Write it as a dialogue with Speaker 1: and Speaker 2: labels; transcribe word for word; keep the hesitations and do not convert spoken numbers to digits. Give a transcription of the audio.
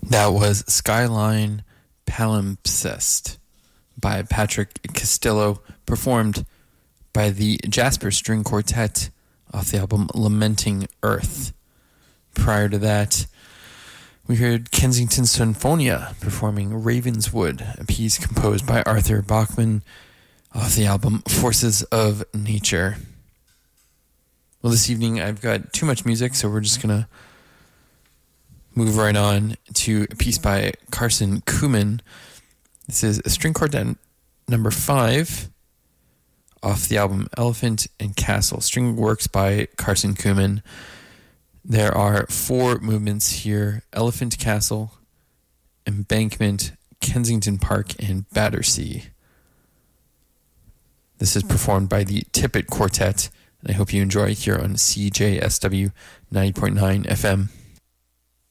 Speaker 1: That was Skyline Palimpsest by Patrick Castillo, performed by the Jasper String Quartet off the album Lamenting Earth. Prior to that, we heard Kensington Sinfonia performing Ravenswood, a piece composed by Arthur Bachman off the album Forces of Nature. Well, this evening I've got too much music, so we're just going to move right on to a piece by Carson Kuhlman. This is a string quartet number five off the album Elephant and Castle. String works by Carson Kuhlman. There are four movements here: Elephant Castle, Embankment, Kensington Park, and Battersea. This is performed by the Tippett Quartet, and I hope you enjoy here on C J S W ninety point nine F M.